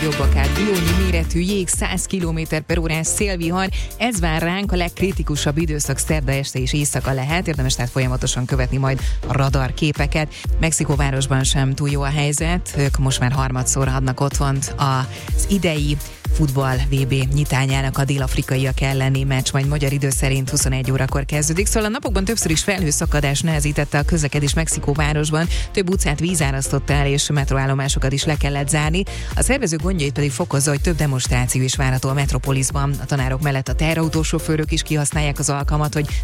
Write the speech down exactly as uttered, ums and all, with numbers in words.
Jobb akár diónyi méretű jég, száz kilométer per órás szélvihar, ez vár ránk, a legkritikusabb időszak szerda este és éjszaka lehet, érdemes tehát folyamatosan követni majd a radarképeket. Mexikóvárosban sem túl jó a helyzet, ők most már harmadszor adnak otthont az idei futball vé bé nyitányának a dél-afrikaiak elleni meccs, majd magyar idő szerint huszonegy órakor kezdődik. Szóval a napokban többször is felhőszakadás nehezítette a közlekedés Mexikóvárosban, több utcát vízárasztott el, és metróállomásokat is le kellett zárni. A szervező gondjait pedig fokozza, hogy több demonstráció is várható a Metropolisban. A tanárok mellett a teherautósofőrök is kihasználják az alkalmat, hogy